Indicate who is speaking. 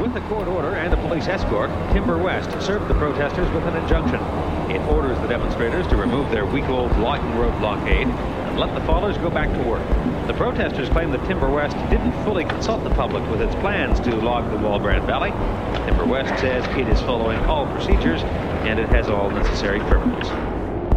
Speaker 1: With a court order and a police escort, Timber West served the protesters with an injunction. It orders the demonstrators to remove their week-old blocking road blockade and let the fallers go back to work. The protesters claim that Timber West didn't fully consult the public with its plans to log the Walbrand Valley. Timber West says it is following all procedures and it has all necessary permits.